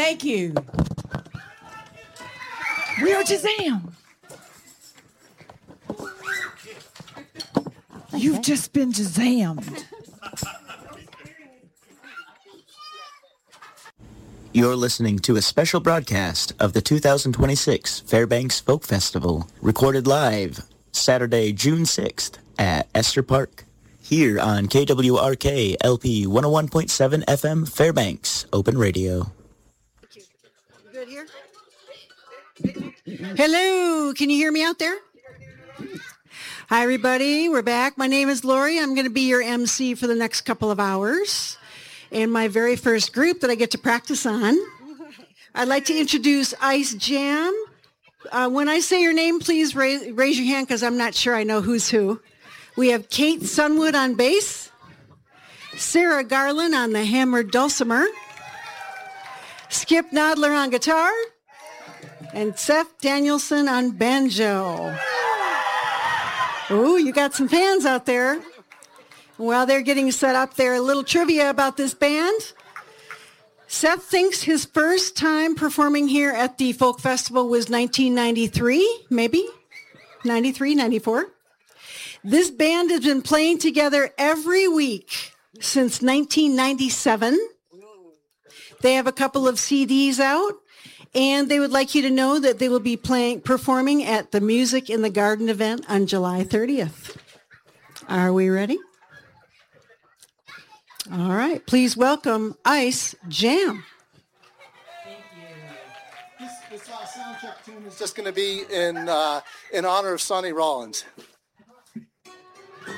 Thank you. We are Shazam. You've just been Shazammed. You're listening to a special broadcast of the 2026 Fairbanks Folk Festival, recorded live Saturday, June 6th at Esther Park, here on KWRK LP 101.7 FM Fairbanks Open Radio. Good here? Hello, can you hear me out there? Hi, everybody. We're back. My name is Lori. I'm going to be your MC for the next couple of hours. And my very first group that I get to practice on. I'd like to introduce Ice Jam. When I say your name, please raise your hand because I'm not sure I know who's who. We have Kate Sunwood on bass, Sarah Garland on the hammered dulcimer, Skip Nodler on guitar, and Seth Danielson on banjo. Ooh, you got some fans out there. While they're getting set up there, a little trivia about this band. Seth thinks his first time performing here at the Folk Festival was 1993, maybe? 93, 94. This band has been playing together every week since 1997. They have a couple of CDs out, and they would like you to know that they will be performing at the Music in the Garden event on July 30th. Are we ready? All right. Please welcome Ice Jam. Thank you. This sound check tune is just going to be in honor of Sonny Rollins.